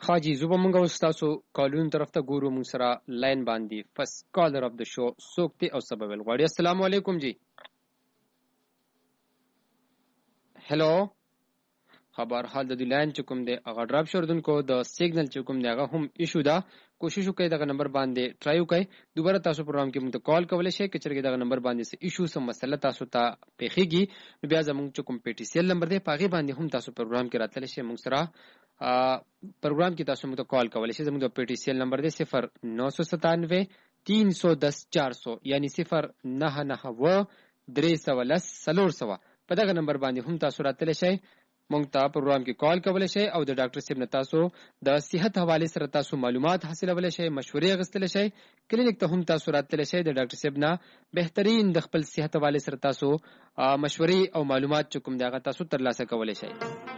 حاجی زوبه مونږ اوس تاسو کالونو طرف ته ګورو. مونږ سره لاین باندې فرست کالر اف د شو څوک دی او سبب ول غواړي. السلام علیکم جی. هلو خبر حال د لاین چکم دی هغه ډراپ شوردون کو د سیګنل چکم دی هغه هم ایشو دا. کوشش وکړئ دغه نمبر باندې ټرای وکړئ دوباره تاسو پروګرام کې مونږ ته کال کولای شئ. کچرګي دغه نمبر باندې سه ایشو سم مسله تاسو ته پیخیږي نو بیا زموږ چکم پی ټی سی ایل نمبر دی پاغي باندې هم تاسو پروګرام کې راتلی شئ. مونږ سره پروګرام کې تاسو مونږ ته کال کولای شئ. زموږ د پی ټی سی ایل نمبر دی 0997 310 400 یعنی 099310 په دغه نمبر باندې هم تاسو راتلی شئ. مونږ ته پروګرام کې کال کولای شئ او د ډاکټر صاحب نه تاسو د صحت حواله سره تاسو معلومات حاصلولای شئ، مشورې اخیستلی شئ. کلینیک ته هم تاسو راتلی شئ. د ډاکټر صاحب نه بهترین د خپل صحت حواله سره تاسو مشورې او معلومات چې کوم دی هغه تاسو ترلاسه کولای شئ.